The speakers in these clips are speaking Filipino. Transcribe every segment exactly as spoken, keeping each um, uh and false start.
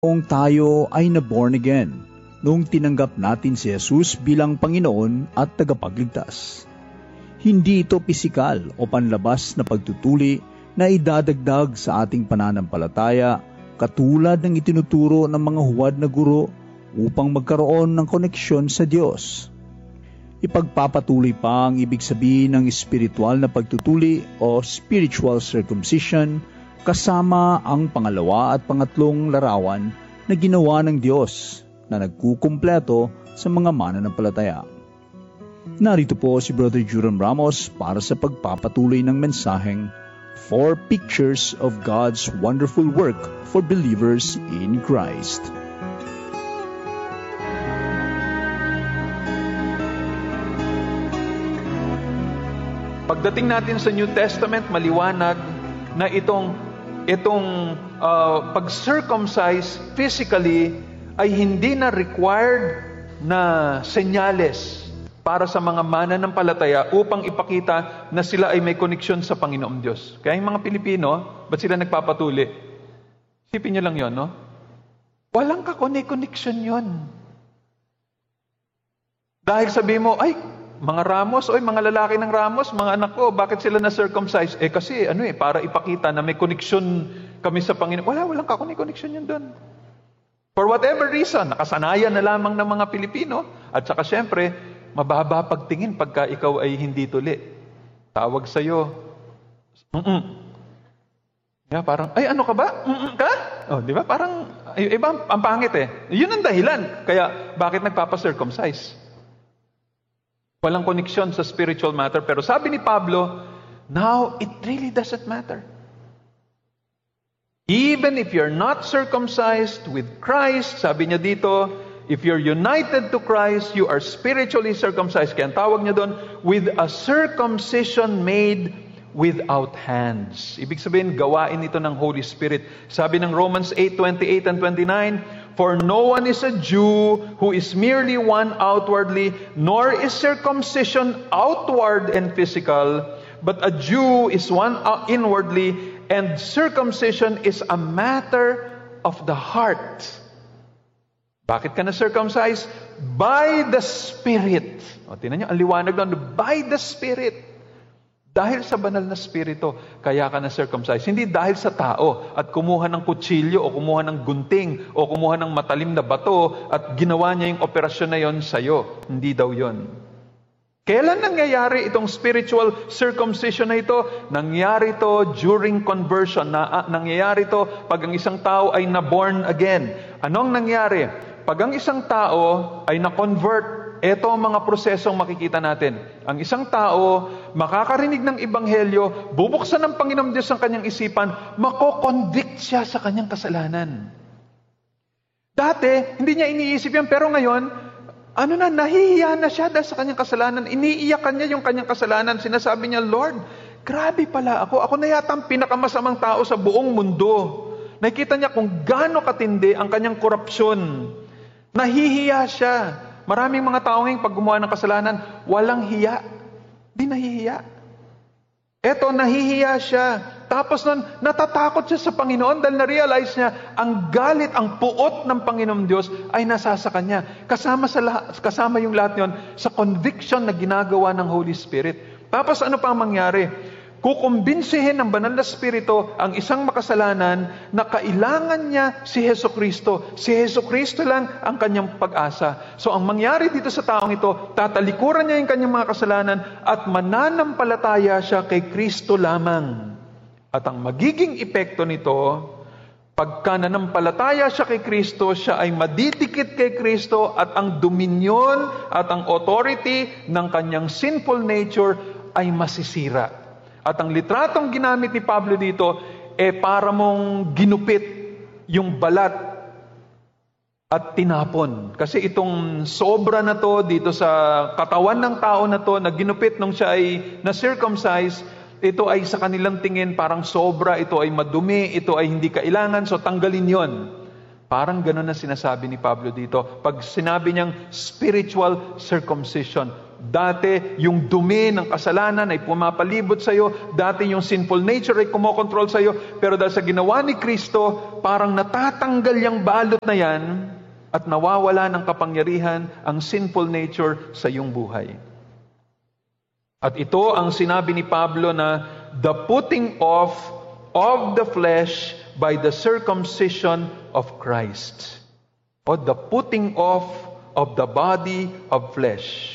Noong tayo ay na-born again, noong tinanggap natin si Jesus bilang Panginoon at tagapagligtas. Hindi ito pisikal o panlabas na pagtutuli na idadagdag sa ating pananampalataya katulad ng itinuturo ng mga huwad na guro upang magkaroon ng koneksyon sa Diyos. Ipagpapatuloy pa ang ibig sabihin ng espiritual na pagtutuli o spiritual circumcision kasama ang pangalawa at pangatlong larawan na ginawa ng Diyos na nagkukumpleto sa mga mananampalataya. Narito po si Brother Juram Ramos para sa pagpapatuloy ng mensaheng Four Pictures of God's Wonderful Work for Believers in Christ. Pagdating natin sa New Testament, maliwanag na itong itong uh, pag-circumcise physically ay hindi na required na senyales para sa mga mananampalataya upang ipakita na sila ay may koneksyon sa Panginoong Diyos. Kaya yung mga Pilipino, ba't sila nagpapatuli? Isipin nyo lang yon, no? Walang kakone-connection yon. Dahil sabihin mo, ay, mga Ramos, oy, mga lalaki ng Ramos, mga anak ko, bakit sila na-circumcise? Eh kasi, ano eh, para ipakita na may connection kami sa Panginoon. Wala, walang kakone-connection yun doon. For whatever reason, nakasanayan na lamang ng mga Pilipino, at saka syempre, mababa pagtingin pagka ikaw ay hindi tuli. Tawag sa'yo, mm-mm. Yeah, parang, ay, ano ka ba? Mm-mm ka? Oh, di ba? Parang, iba, ang pangit eh. Yun ang dahilan. Kaya, bakit nagpapa-circumcise? Walang koneksyon sa spiritual matter. Pero sabi ni Pablo, now it really doesn't matter. Even if you're not circumcised with Christ, sabi niya dito, if you're united to Christ, you are spiritually circumcised. Kaya ang tawag niya doon, with a circumcision made without hands. Ibig sabihin, gawain ito ng Holy Spirit. Sabi ng Romans eight twenty-eight and twenty-nine, for no one is a Jew who is merely one outwardly, nor is circumcision outward and physical, but a Jew is one inwardly, and circumcision is a matter of the heart. Bakit ka na-circumcise? By the Spirit. O, tingnan niyo, ang liwanag doon, by the Spirit. Dahil sa banal na spirito, kaya ka na-circumcise. Hindi dahil sa tao at kumuha ng kutsilyo o kumuha ng gunting o kumuha ng matalim na bato at ginawa niya yung operasyon na yon sa'yo. Hindi daw yon. Kailan nangyayari itong spiritual circumcision na ito? Nangyari ito during conversion. Na, nangyayari ito pag ang isang tao ay na-born again. Anong nangyari? Pag ang isang tao ay na-convert, ito ang mga prosesong makikita natin. Ang isang tao, makakarinig ng Ebanghelyo, bubuksan ng Panginoong Diyos ang kanyang isipan, mako-convict siya sa kanyang kasalanan. Dati, hindi niya iniisip yan, pero ngayon, ano na, nahihiya na siya dahil sa kanyang kasalanan. Iniiyakan niya yung kanyang kasalanan. Sinasabi niya, Lord, grabe pala ako. Ako na yata ang pinakamasamang tao sa buong mundo. Nakikita niya kung gaano katindi ang kanyang korupsyon. Nahihiya siya. Maraming mga tao ngayon pag gumawa ng kasalanan, walang hiya. Di nahihiya. Eto, nahihiya siya. Tapos nun, natatakot siya sa Panginoon dahil na-realize niya, ang galit, ang puot ng Panginoong Diyos ay nasa sa Kanya. Kasama, sa lahat, kasama yung lahat yon sa conviction na ginagawa ng Holy Spirit. Tapos ano pa ang mangyari? Kukumbinsihin ng banal na spirito ang isang makasalanan na kailangan niya si Hesukristo. Si Hesukristo lang ang kanyang pag-asa. So ang mangyari dito sa taong ito, tatalikuran niya yung kanyang mga kasalanan at mananampalataya siya kay Kristo lamang. At ang magiging epekto nito, pagka nanampalataya siya kay Kristo, siya ay madidikit kay Kristo at ang dominion at ang authority ng kanyang sinful nature ay masisira. At ang litratong ginamit ni Pablo dito, eh para mong ginupit yung balat at tinapon. Kasi itong sobra na to dito sa katawan ng tao na to, na ginupit nung siya ay na-circumcise, ito ay sa kanilang tingin parang sobra, ito ay madumi, ito ay hindi kailangan, so tanggalin yon. Parang gano'n na sinasabi ni Pablo dito. Pag sinabi niyang spiritual circumcision, Dati, yung dumi ng kasalanan ay pumapalibot sa'yo. Dati, yung sinful nature ay kumokontrol sa'yo. Pero dahil sa ginawa ni Kristo, parang natatanggal yung balot na yan at nawawala ng kapangyarihan ang sinful nature sa iyong buhay. At ito ang sinabi ni Pablo na the putting off of the flesh by the circumcision of Christ. O the putting off of the body of flesh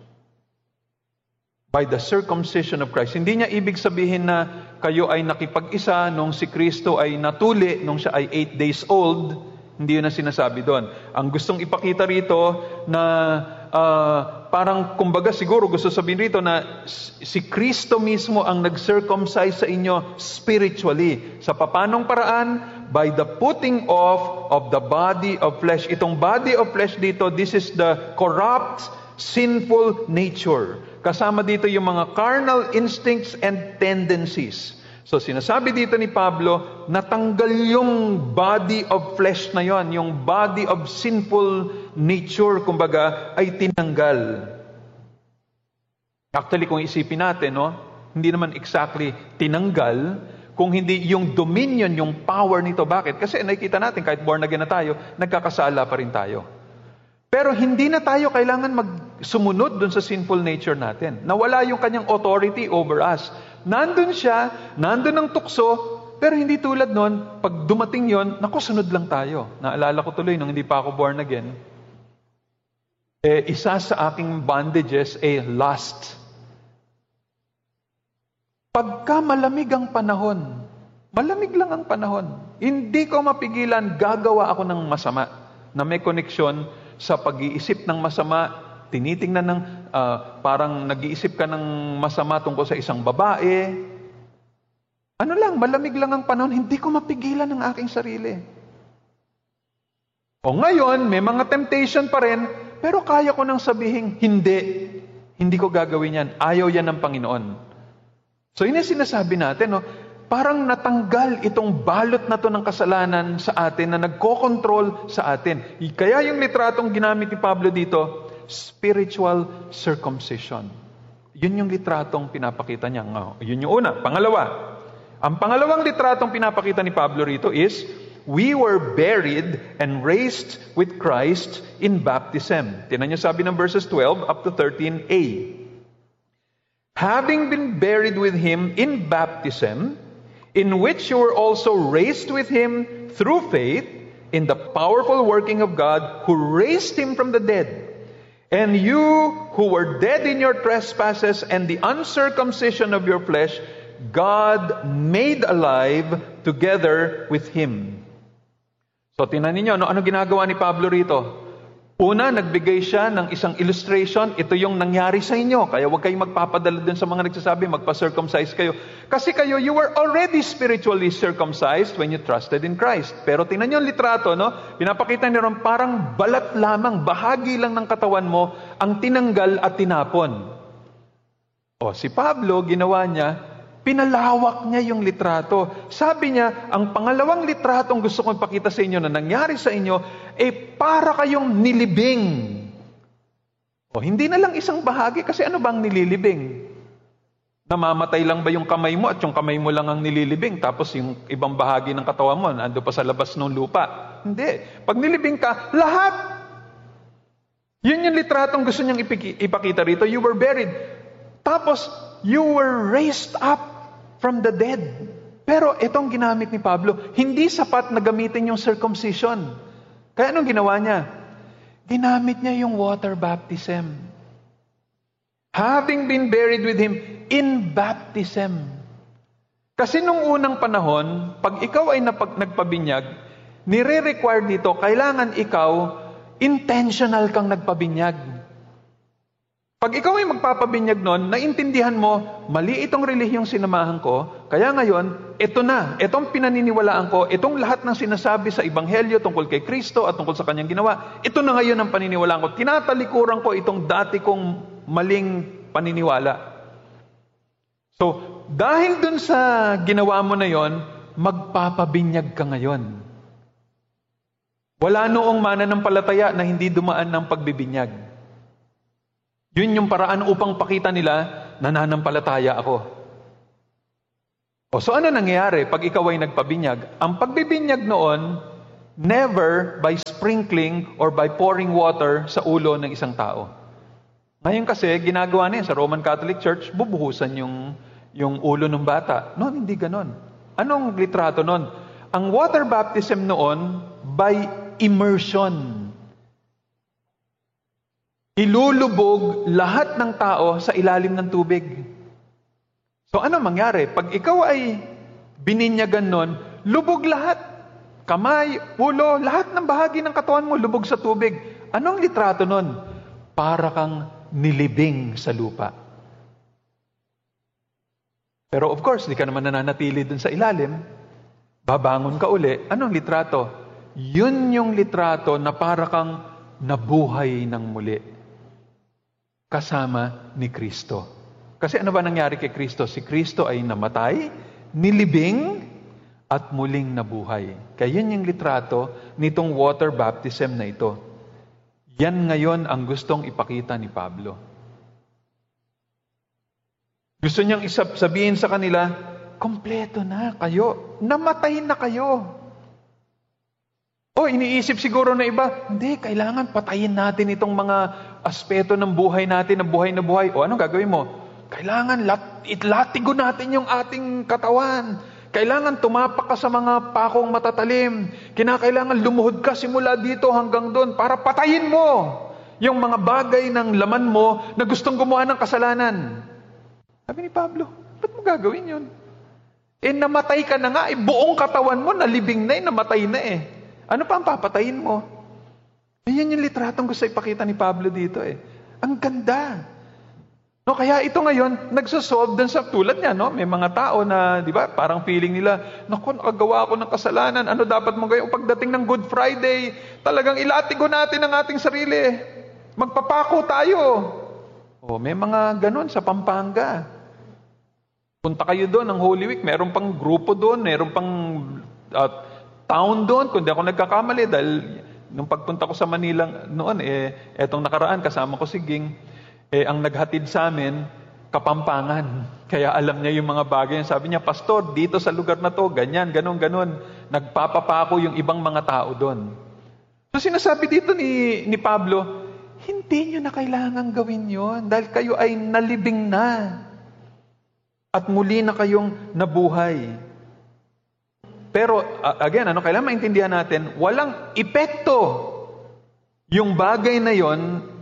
by the circumcision of Christ. Hindi niya ibig sabihin na kayo ay nakipag-isa nung si Kristo ay natuli nung siya ay eight days old. Hindi yun ang sinasabi doon. Ang gustong ipakita rito na uh, parang kumbaga siguro gusto sabihin rito na si Kristo mismo ang nag-circumcise sa inyo spiritually. Sa papanong paraan? By the putting off of the body of flesh. Itong body of flesh dito, this is the corrupt, sinful nature. Kasama dito yung mga carnal instincts and tendencies. So sinasabi dito ni Pablo, natanggal yung body of flesh na yon, yung body of sinful nature, kumbaga, ay tinanggal. Actually, kung isipin natin, no, hindi naman exactly tinanggal, kung hindi yung dominion, yung power nito. Bakit? Kasi nakikita natin, kahit born again na tayo, nagkakasala pa rin tayo. Pero hindi na tayo kailangan magsumunod dun sa sinful nature natin. Nawala yung kanyang authority over us. Nandun siya, nandun ang tukso, pero hindi tulad nun, pag dumating yon, naku, sunod lang tayo. Naalala ko tuloy nung hindi pa ako born again, eh, isa sa aking bondages, eh, lust. Pagka malamig ang panahon, malamig lang ang panahon, hindi ko mapigilan, gagawa ako ng masama na may koneksyon sa pag-iisip ng masama, tinitingnan ng, uh, parang nag-iisip ka ng masama tungkol sa isang babae. Ano lang, malamig lang ang panahon, hindi ko mapigilan ang aking sarili. O ngayon, may mga temptation pa rin, pero kaya ko nang sabihin, hindi. Hindi ko gagawin yan. Ayaw yan ng Panginoon. So yun yung sinasabi natin, no? Parang natanggal itong balot na to ng kasalanan sa atin na nagko-control sa atin. Kaya yung litratong ginamit ni Pablo dito, spiritual circumcision. Yun yung litratong pinapakita niya. Oh, yun yung una. Pangalawa, ang pangalawang litratong pinapakita ni Pablo rito is, we were buried and raised with Christ in baptism. Tingnan niyo sabi ng verses twelve up to thirteen a. Having been buried with Him in baptism, in which you were also raised with Him through faith in the powerful working of God who raised Him from the dead. And you who were dead in your trespasses and the uncircumcision of your flesh, God made alive together with Him. So tingnan ninyo, ano, ano ginagawa ni Pablo rito? Una, nagbigay siya ng isang illustration. Ito yung nangyari sa inyo. Kaya huwag kayong magpapadala dun sa mga nagsasabi, magpa-circumcise kayo. Kasi kayo, you were already spiritually circumcised when you trusted in Christ. Pero tingnan nyo yung litrato, no? Pinapakita niyo ron, parang balat lamang, bahagi lang ng katawan mo, ang tinanggal at tinapon. O, si Pablo, ginawa niya, pinalawak niya yung litrato. Sabi niya, ang pangalawang litratong gusto kong ipakita sa inyo na nangyari sa inyo, eh para kayong nilibing. O hindi na lang isang bahagi, kasi ano bang nililibing? Namamatay lang ba yung kamay mo at yung kamay mo lang ang nililibing, tapos yung ibang bahagi ng katawan mo, nando pa sa labas ng lupa? Hindi. Pag nilibing ka, lahat. Yun yung litratong gusto niyang ipakita rito. You were buried. Tapos, you were raised up from the dead. Pero itong ginamit ni Pablo, hindi sapat na gamitin yung circumcision. Kaya anong ginawa niya? Ginamit niya yung water baptism. Having been buried with Him in baptism. Kasi nung unang panahon, pag ikaw ay napag, nagpabinyag, nire-require dito, kailangan ikaw, intentional kang nagpabinyag. Pag ikaw ay magpapabinyag nun, naintindihan mo, mali itong relihiyong sinamahan ko, kaya ngayon, ito na, itong pinaniniwalaan ko, itong lahat ng sinasabi sa Ebanghelyo tungkol kay Kristo at tungkol sa Kanyang ginawa, ito na ngayon ang paniniwalaan ko. Tinatalikuran ko itong dati kong maling paniniwala. So, dahil dun sa ginawa mo na yon, magpapabinyag ka ngayon. Wala noong mananampalataya na hindi dumaan ng pagbibinyag. Yun yung paraan upang pakita nila, nananampalataya ako. O so ano nangyayari pag ikaw ay nagpabinyag? Ang pagbibinyag noon, never by sprinkling or by pouring water sa ulo ng isang tao. Ngayon kasi, ginagawa na yan sa Roman Catholic Church, bubuhusan yung, yung ulo ng bata. Noon, hindi ganon. Anong litrato noon? Ang water baptism noon, by immersion. Ilulubog lahat ng tao sa ilalim ng tubig. So ano mangyari? Pag ikaw ay bininyagan noon, lubog lahat. Kamay, ulo, lahat ng bahagi ng katawan mo lubog sa tubig. Anong litrato nun? Para kang nilibing sa lupa. Pero of course, di ka naman nananatili dun sa ilalim. Babangon ka uli. Anong litrato? Yun yung litrato na para kang nabuhay ng muli. Kasama ni Kristo. Kasi ano ba nangyari kay Kristo? Si Kristo ay namatay, nilibing, at muling nabuhay. Kaya yun yung litrato nitong water baptism na ito. Yan ngayon ang gustong ipakita ni Pablo. Gusto niyang isab- sabihin sa kanila, kompleto na kayo. Namatay na kayo. O iniisip siguro na iba, hindi, kailangan patayin natin itong mga aspeto ng buhay natin, na buhay na buhay. O anong gagawin mo? Kailangan lat- itlatigo natin yung ating katawan. Kailangan tumapak ka sa mga pakong matatalim. Kinakailangan lumuhod ka simula dito hanggang doon para patayin mo yung mga bagay ng laman mo na gustong gumawa ng kasalanan. Sabi ni Pablo, ba't mo gagawin yun? Eh namatay ka na nga, eh buong katawan mo nalibing na eh, namatay na eh. Ano pa ang papatayin mo? Ayan yung litratong gusto ipakita ni Pablo dito eh. Ang ganda. No, kaya ito ngayon, nagsosolve dun sa tulad niya, no? May mga tao na, di ba, parang feeling nila, naku, nakagawa ako ng kasalanan, ano dapat mong gawin? Pagdating ng Good Friday, talagang ilatigo natin ang ating sarili. Magpapako tayo. O, may mga ganun sa Pampanga. Punta kayo doon ng Holy Week, meron pang grupo doon, meron pang uh, town doon, kundi ako nagkakamali, dahil nung pagpunta ko sa Manila noon, eh, etong nakaraan, kasama ko si Ging, eh, ang naghatid sa amin, Kapampangan. Kaya alam niya yung mga bagay. Sabi niya, Pastor, dito sa lugar na to, ganyan, ganon, ganon. Nagpapapako yung ibang mga tao doon. So sinasabi dito ni, ni Pablo, hindi nyo na kailangan gawin yon dahil kayo ay nalibing na. At muli na kayong nabuhay. Pero, again, ano, kailangan maintindihan natin, walang epekto yung bagay na yon.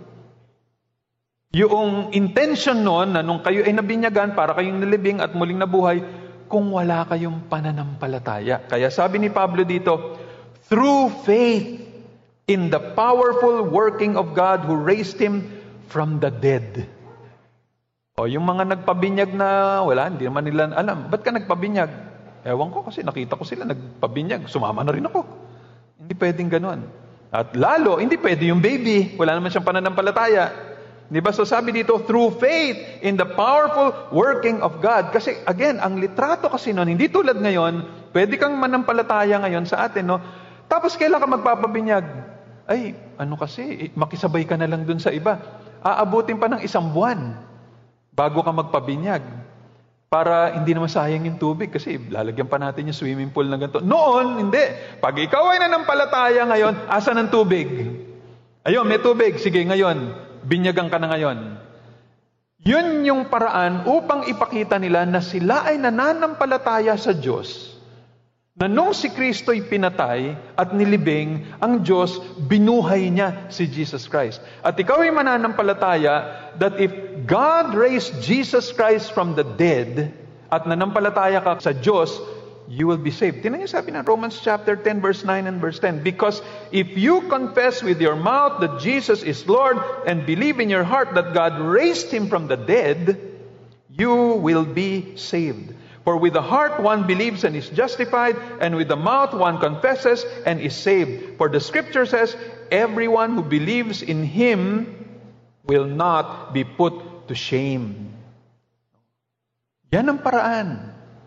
Yung intention noon na nung kayo ay nabinyagan para kayong nalibing at muling nabuhay, kung wala kayong pananampalataya. Kaya sabi ni Pablo dito, through faith in the powerful working of God who raised Him from the dead. O yung mga nagpabinyag na wala, hindi naman nila alam. Ba't ka nagpabinyag? Ewan ko kasi nakita ko sila nagpabinyag. Sumama na rin ako. Hindi pwedeng ganun. At lalo, hindi pwede yung baby. Wala naman siyang pananampalataya. Diba? So sabi dito, through faith in the powerful working of God. Kasi again, ang litrato kasi noon, hindi tulad ngayon, pwede kang manampalataya ngayon sa atin, no? Tapos kailan ka magpapabinyag? Ay, ano kasi, makisabay ka na lang dun sa iba. Aabutin pa ng isang buwan bago ka magpabinyag. Para hindi naman sayang yung tubig kasi lalagyan pa natin yung swimming pool na ganito. Noon, hindi. Pag ikaw ay nanampalataya ngayon, asan ang tubig? Ayun, may tubig. Sige, ngayon. Binyagan ka na ngayon. Yun yung paraan upang ipakita nila na sila ay nananampalataya sa Diyos. Na nung si Kristo'y pinatay at nilibing, ang Diyos, binuhay niya si Jesus Christ. At ikaw ay mananampalataya that if God raised Jesus Christ from the dead at nanampalataya ka sa Diyos, you will be saved. Tingnan niyo sabi ng Romans chapter ten, verse nine and verse ten. Because if you confess with your mouth that Jesus is Lord and believe in your heart that God raised Him from the dead, you will be saved. For with the heart one believes and is justified, and with the mouth one confesses and is saved. For the Scripture says, everyone who believes in Him will not be put to shame. Yan ang paraan.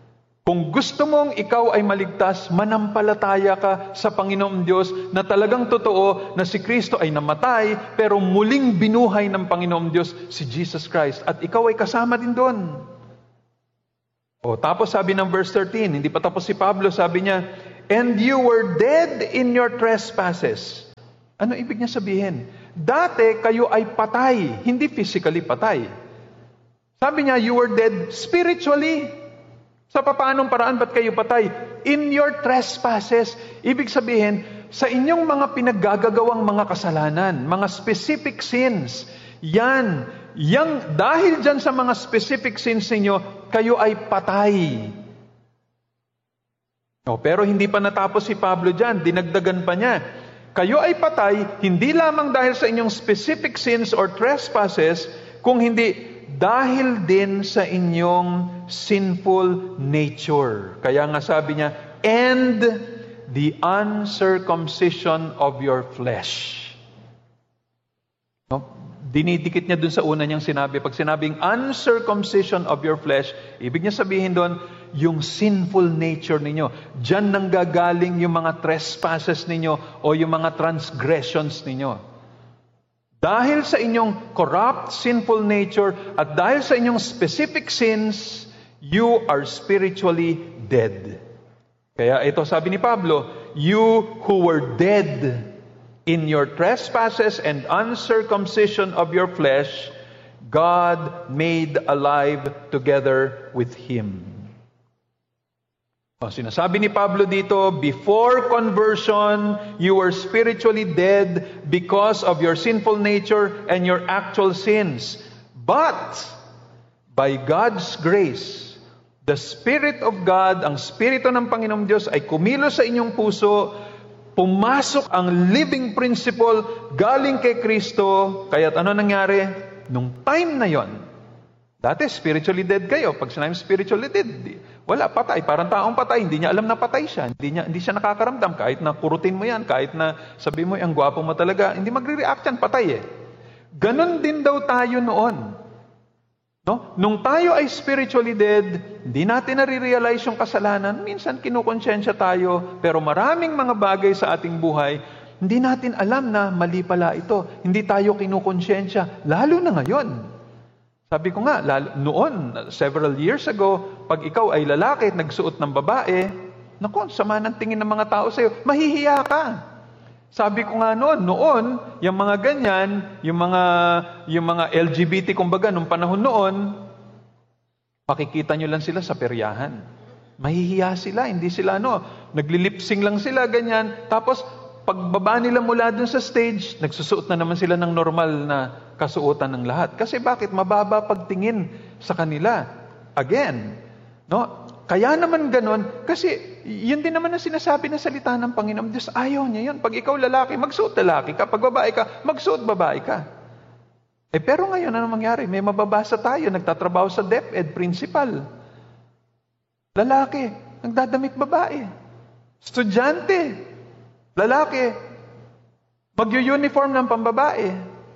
Kung gusto mong ikaw ay maligtas, manampalataya ka sa Panginoong Diyos na talagang totoo na si Kristo ay namatay, pero muling binuhay ng Panginoong Diyos si Jesus Christ. At ikaw ay kasama din doon. O, tapos sabi ng verse thirteen, hindi pa tapos si Pablo, sabi niya, and you were dead in your trespasses. Ano ibig niya sabihin? Dati kayo ay patay, hindi physically patay. Sabi niya, you were dead spiritually. Sa papaanong paraan ba't kayo patay? In your trespasses. Ibig sabihin, sa inyong mga pinaggagawang mga kasalanan, mga specific sins, yan, yang, dahil dyan sa mga specific sins ninyo, kayo ay patay. O, pero hindi pa natapos si Pablo dyan, dinagdagan pa niya. Kayo ay patay, hindi lamang dahil sa inyong specific sins or trespasses, kung hindi dahil din sa inyong sinful nature. Kaya nga sabi niya, and the uncircumcision of your flesh. No? Dinidikit niya dun sa una niyang sinabi. Pag sinabing uncircumcision of your flesh, ibig niya sabihin doon, yung sinful nature ninyo. Diyan nanggagaling yung mga trespasses ninyo o yung mga transgressions ninyo. Dahil sa inyong corrupt, sinful nature, at dahil sa inyong specific sins, you are spiritually dead. Kaya ito sabi ni Pablo, you who were dead in your trespasses and uncircumcision of your flesh, God made alive together with Him. O, sinasabi ni Pablo dito, before conversion, you were spiritually dead because of your sinful nature and your actual sins. But, by God's grace, the Spirit of God, ang Spirito ng Panginoong Diyos ay kumilos sa inyong puso, pumasok ang living principle galing kay Kristo. Kaya't ano nangyari? Nung time na yon, dati spiritually dead kayo. Pag sinabing spiritually dead, wala, patay. Parang taong patay. Hindi niya alam na patay siya. Hindi, niya, hindi siya nakakaramdam. Kahit na kurutin mo yan, kahit na sabi mo, ang gwapo mo talaga, hindi magre-react yan, patay eh. Ganon din daw tayo noon. No? Nung tayo ay spiritually dead, hindi natin nare-realize yung kasalanan. Minsan kinukonsensya tayo, pero maraming mga bagay sa ating buhay, hindi natin alam na mali pala ito. Hindi tayo kinukonsensya, lalo na ngayon. Sabi ko nga, noon, several years ago, pag ikaw ay lalaki at nagsuot ng babae, naku, sama ng tingin ng mga tao sa'yo, mahihiya ka. Sabi ko nga noon, noon, yung mga ganyan, yung mga, yung mga L G B T, kumbaga, nung panahon noon, pakikita nyo lang sila sa peryahan. Mahihiya sila, hindi sila, ano, naglilipsing lang sila, ganyan. Tapos, pagbaba nila mula dun sa stage, nagsusuot na naman sila ng normal na kasuotan ng lahat. Kasi bakit? Mababa pagtingin sa kanila. Again, no? Kaya naman ganon, kasi yun din naman ang sinasabi na salita ng Panginoon Diyos. Ayaw niya yun. Pag ikaw lalaki, magsuot lalaki ka. Pag babae ka, magsuot babae ka. Eh pero ngayon, ano mangyari? May mababasa tayo, nagtatrabaho sa DepEd, principal. Lalaki, nagdadamit babae. Estudyante, lalaki, mag-uniform ng pambabae.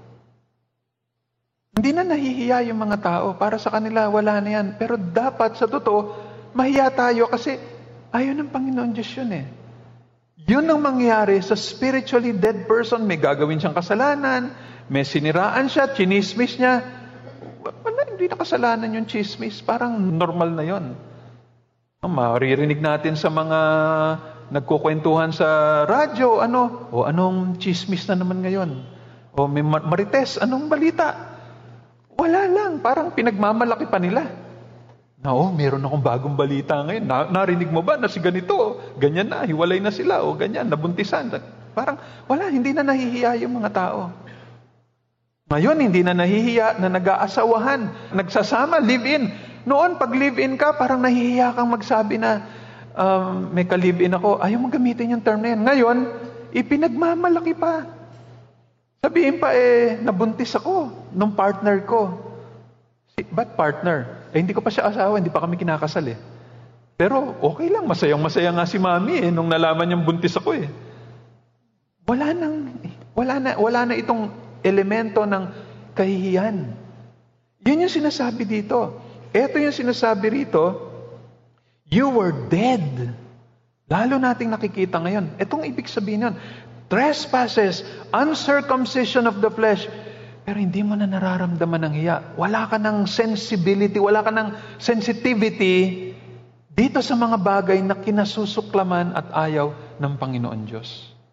Hindi na nahihiya yung mga tao. Para sa kanila, wala na yan. Pero dapat, sa totoo, mahiya tayo kasi ayaw ng Panginoon Diyos yun eh. Yun ang mangyayari sa spiritually dead person. May gagawin siyang kasalanan, may siniraan siya, chinismis niya. Wala, hindi na kasalanan yung chismis. Parang normal na yun. Maririnig natin sa mga nagkukwentuhan sa radyo, ano, o anong chismis na naman ngayon? O may marites, anong balita? Wala lang, parang pinagmamalaki pa nila. Na, oh, meron akong bagong balita ngayon. Na, narinig mo ba na si ganito? Ganyan na, hiwalay na sila, o ganyan, nabuntisan. Parang, wala, hindi na nahihiya yung mga tao. Ngayon, hindi na nahihiya na nag-aasawahan, nagsasama, live-in. Noon, pag live-in ka, parang nahihiya kang magsabi na, um, may ka-live-in ako, ayaw mong gamitin yung term na yan. Ngayon, ipinagmamalaki pa. Sabihin pa, eh, nabuntis ako nung partner ko. Si, ba't partner? Eh, hindi ko pa siya asawa, hindi pa kami kinakasal eh. Pero, okay lang, masayang-masaya nga si mami eh, nung nalaman niyang buntis ako eh. Wala nang, wala na, wala na itong elemento ng kahihiyan. Yun yung sinasabi dito. Ito yung sinasabi rito, You were dead. Lalo nating nakikita ngayon. Itong ibig sabihin yun. Trespasses, uncircumcision of the flesh. Pero hindi mo na nararamdaman ng hiya. Wala ka ng sensibility, wala ka ng sensitivity dito sa mga bagay na kinasusuklaman at ayaw ng Panginoon Diyos.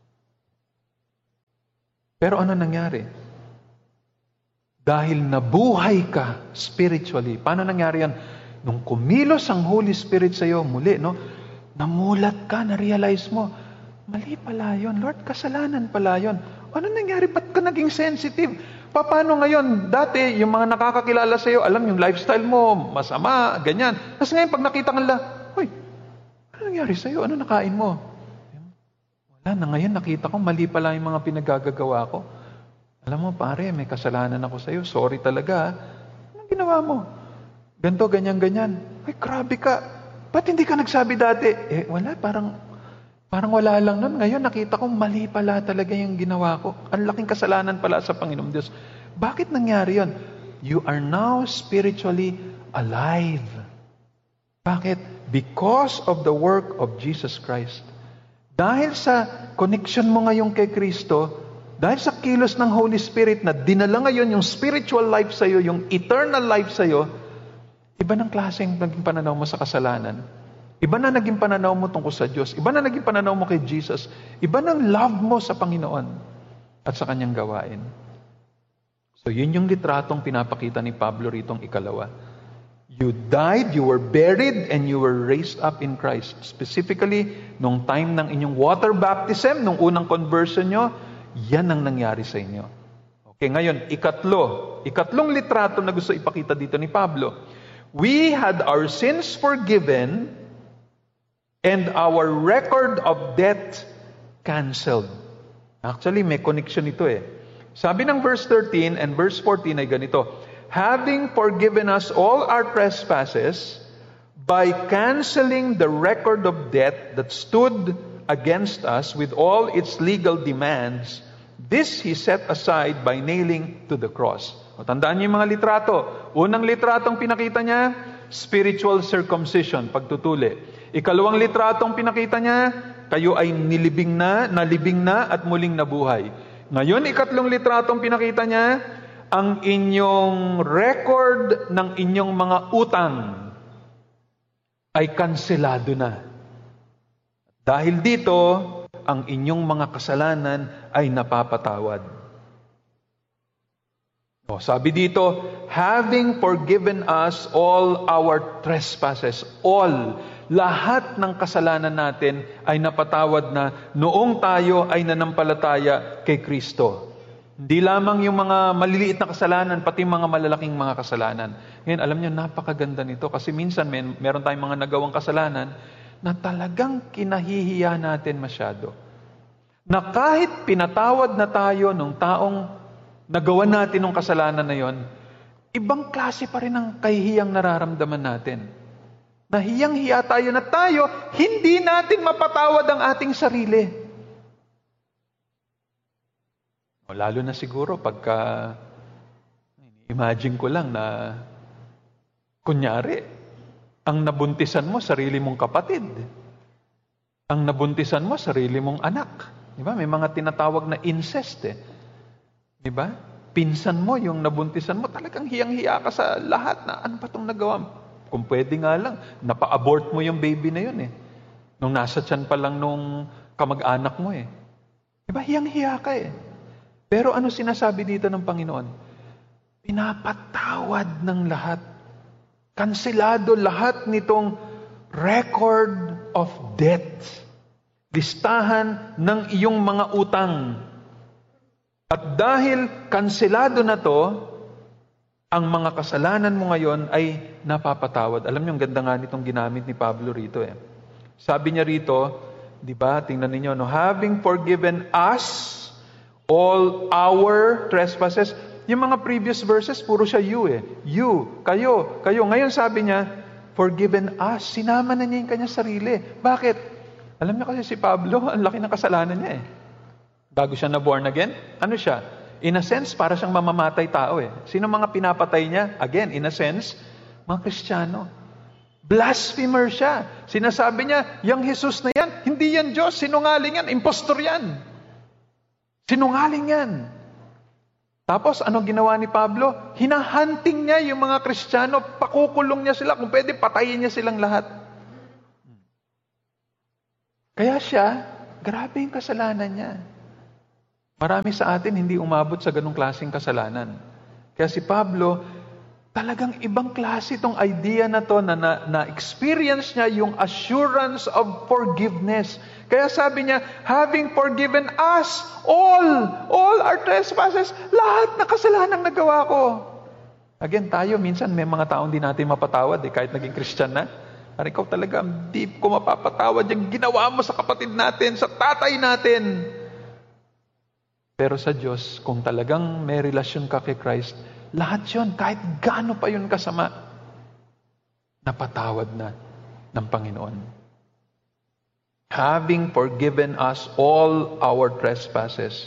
Pero ano nangyari? Dahil nabuhay ka spiritually. Paano nangyari yan? Nung kumilos ang Holy Spirit sa iyo, muli, no? Namulat ka, na-realize mo, mali pala yun. Lord, kasalanan pala yun. Ano nangyari? Ba't ka naging sensitive? Paano ngayon? Dati, yung mga nakakakilala sa iyo, alam yung lifestyle mo, masama, ganyan. Tapos ngayon, pag nakita ka nila, Hoy, ano nangyari sa iyo? Ano nakain mo? Wala na, ngayon nakita ko, mali pala yung mga pinagagagawa ko. Alam mo, pare, may kasalanan ako sa iyo. Sorry talaga. Anong ginawa mo? Ganto, ganyan, ganyan. Ay, grabe ka. Ba't hindi ka nagsabi dati? Eh, wala, parang, parang wala lang nun. Ngayon, nakita ko, mali pala talaga yung ginawa ko. Ang laking kasalanan pala sa Panginoong Diyos. Bakit nangyari yon? You are now spiritually alive. Bakit? Because of the work of Jesus Christ. Dahil sa connection mo ngayon kay Kristo, dahil sa kilos ng Holy Spirit na dinala ngayon yung spiritual life sa iyo, yung eternal life sa iyo, iba ng klaseng naging pananaw mo sa kasalanan. Iba na naging pananaw mo tungkol sa Diyos. Iba na naging pananaw mo kay Jesus. Iba ng love mo sa Panginoon at sa Kanyang gawain. So yun yung litratong pinapakita ni Pablo ritong ikalawa. You died, you were buried, and you were raised up in Christ. Specifically, nung time ng inyong water baptism, nung unang conversion nyo, yan ang nangyari sa inyo. Okay, ngayon, ikatlo. Ikatlong litrato na gusto ipakita dito ni Pablo. We had our sins forgiven and our record of debt canceled. Actually, may connection ito eh. Sabi ng verse thirteen and verse fourteen ay ganito, having forgiven us all our trespasses by canceling the record of debt that stood against us with all its legal demands, this He set aside by nailing to the cross. O, tandaan niyo yung mga litrato. Unang litratong pinakita niya, spiritual circumcision, pagtutuli. Ikalawang litratong pinakita niya, kayo ay nilibing na, nalibing na at muling nabuhay. Ngayon, ikatlong litratong pinakita niya, ang inyong record ng inyong mga utang ay kanselado na. Dahil dito, ang inyong mga kasalanan ay napapatawad. O, sabi dito, having forgiven us all our trespasses, all, lahat ng kasalanan natin ay napatawad na noong tayo ay nanampalataya kay Kristo. Hindi lamang yung mga maliliit na kasalanan, pati mga malalaking mga kasalanan. Ngayon, alam niyo, napakaganda nito kasi minsan may, meron tayong mga nagawang kasalanan na talagang kinahihiya natin masyado. Na kahit pinatawad na tayo nung taong nagawa natin ng kasalanan na yon, ibang klase pa rin ang kahihiyang nararamdaman natin. Nahiyang-hiya tayo na tayo, hindi natin mapatawad ang ating sarili. O, lalo na siguro pagka, imagine ko lang na, kunyari, ang nabuntisan mo, sarili mong kapatid. Ang nabuntisan mo, sarili mong anak. Diba? May mga tinatawag na incest eh. Diba? Pinsan mo, yung nabuntisan mo, talagang hiyang-hiya ka sa lahat na ano ba itong nagawa mo? Kung pwede nga lang, napa-abort mo yung baby na yun eh. Nung nasa tiyan pa lang nung kamag-anak mo eh. Diba? Hiyang-hiya ka eh. Pero ano sinasabi dito ng Panginoon? Pinapatawad ng lahat. Kanselado lahat nitong record of debt. Listahan ng iyong mga utang. At dahil kanselado na to, ang mga kasalanan mo ngayon ay napapatawad. Alam niyo, ang ganda nga nitong ginamit ni Pablo rito eh. Sabi niya rito, di ba, tingnan niyo, no, having forgiven us all our trespasses. Yung mga previous verses, puro siya you eh. You, kayo, kayo. Ngayon sabi niya, forgiven us. Sinama na niya yung kanyang sarili. Bakit? Alam niyo kasi si Pablo, ang laki ng kasalanan niya eh. Bago siya na born again, ano siya? In a sense, para siyang mamamatay tao eh. Sino mga pinapatay niya? Again, in a sense, mga Kristiyano. Blasphemer siya. Sinasabi niya, yung Jesus na yan, hindi yan Diyos, sinungaling yan, impostor yan. Sinungaling yan. Tapos, anong ginawa ni Pablo? Hinahunting niya yung mga Kristiyano, pakukulong niya sila, kung pwede, patayin niya silang lahat. Kaya siya, grabe yung kasalanan niya. Marami sa atin hindi umabot sa ganong klaseng kasalanan. Kaya si Pablo, talagang ibang klase itong idea na to na, na, na-experience niya yung assurance of forgiveness. Kaya sabi niya, having forgiven us all, all our trespasses, lahat na kasalanang nagawa ko. Again, tayo minsan may mga taong di natin mapatawad eh, kahit naging Christian na. Parang ikaw talaga, di ko mapapatawad yung ginawa mo sa kapatid natin, sa tatay natin. Pero sa Diyos, kung talagang may relasyon ka kay Christ, lahat yun, kahit gaano pa yun kasama, napatawad na ng Panginoon. Having forgiven us all our trespasses.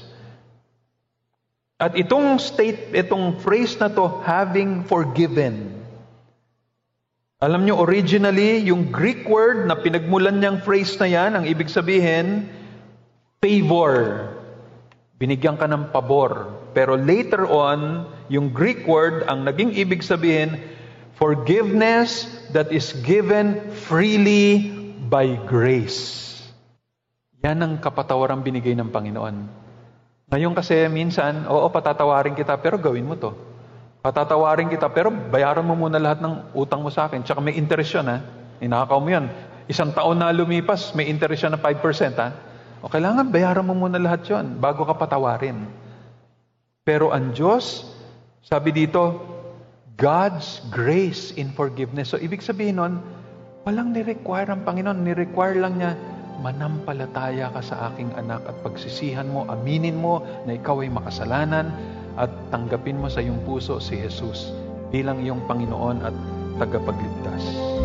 At itong state, itong phrase na to, having forgiven. Alam nyo, originally, yung Greek word na pinagmulan niyang phrase na yan, ang ibig sabihin, favor. Binigyan ka ng pabor. Pero later on, yung Greek word, ang naging ibig sabihin, forgiveness that is given freely by grace. Yan ang kapatawarang binigay ng Panginoon. Ngayon kasi minsan, oo, patatawarin kita, pero gawin mo to. Patatawarin kita, pero bayaran mo muna lahat ng utang mo sa akin. Tsaka may interest yun, ha? Inakaw mo yan. Isang taon na lumipas, may interest yun na five percent, ha? O kailangan bayaran mo muna lahat yun bago ka patawarin. Pero ang Diyos, sabi dito, God's grace in forgiveness. So, ibig sabihin nun, walang ni-require ang Panginoon. Ni-require lang niya, manampalataya ka sa aking anak at pagsisihan mo, aminin mo na ikaw ay makasalanan at tanggapin mo sa iyong puso si Jesus bilang iyong Panginoon at tagapagligtas.